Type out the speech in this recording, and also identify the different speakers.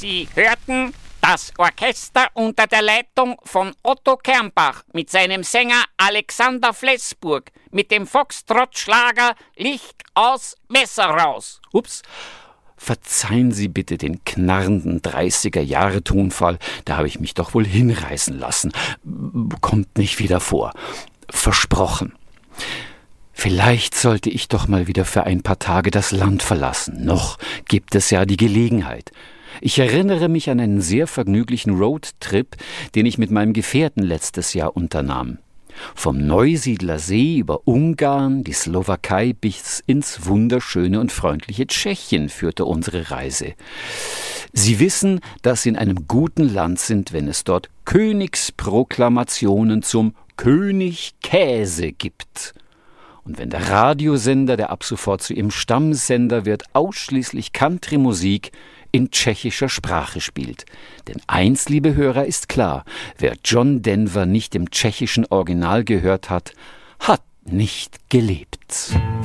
Speaker 1: Sie hörten das Orchester unter der Leitung von Otto Kernbach mit seinem Sänger Alexander Flessburg mit dem Foxtrott-Schlager Licht aus, Messer raus.
Speaker 2: Ups. Verzeihen Sie bitte den knarrenden 30er-Jahre-Tonfall. Da habe ich mich doch wohl hinreißen lassen. Kommt nicht wieder vor. Versprochen. Vielleicht sollte ich doch mal wieder für ein paar Tage das Land verlassen. Noch gibt es ja die Gelegenheit. Ich erinnere mich an einen sehr vergnüglichen Roadtrip, den ich mit meinem Gefährten letztes Jahr unternahm. Vom Neusiedler See über Ungarn, die Slowakei bis ins wunderschöne und freundliche Tschechien führte unsere Reise. Sie wissen, dass Sie in einem guten Land sind, wenn es dort Königsproklamationen zum König Käse gibt. Und wenn der Radiosender, der ab sofort zu Ihrem Stammsender wird, ausschließlich Country-Musik in tschechischer Sprache spielt. Denn eins, liebe Hörer, ist klar: Wer John Denver nicht im tschechischen Original gehört hat, hat nicht gelebt.